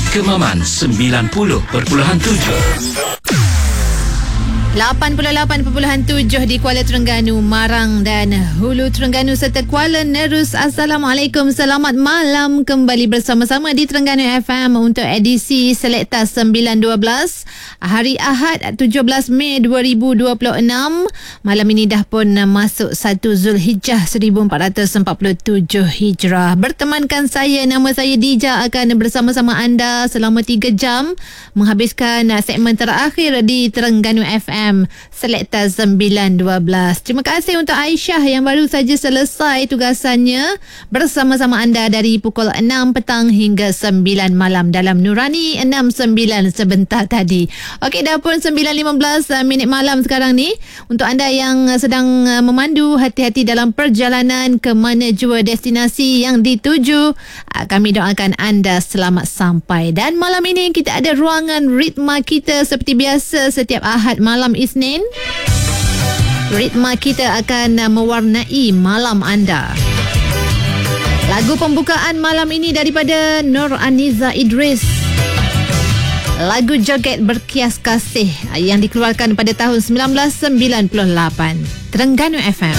Kemaman 90.7. 88.7 di Kuala Terengganu, Marang dan Hulu Terengganu serta Kuala Nerus. Assalamualaikum, selamat malam kembali bersama-sama di Terengganu FM untuk edisi Selekta 9.12 hari Ahad 17 Mei 2026. Malam ini dah pun masuk 1 Zulhijjah 1447 Hijrah. Bertemankan saya, nama saya Dija, akan bersama-sama anda selama 3 jam menghabiskan segmen terakhir di Terengganu FM Selekta 9.12. Terima kasih untuk Aisyah yang baru saja selesai tugasannya bersama-sama anda dari pukul 6 petang hingga 9 malam dalam Nurani 69 sebentar tadi. Okey, dah pun 9.15 minit malam sekarang ni. Untuk anda yang sedang memandu, hati-hati dalam perjalanan ke mana jua destinasi yang dituju. Kami doakan anda selamat sampai. Dan malam ini kita ada ruangan ritma kita seperti biasa setiap Ahad malam Isnin. Ritma kita akan mewarnai malam anda. Lagu pembukaan malam ini daripada Nur Aniza Idris, lagu Joget Berkias Kasih yang dikeluarkan pada tahun 1998. Terengganu FM.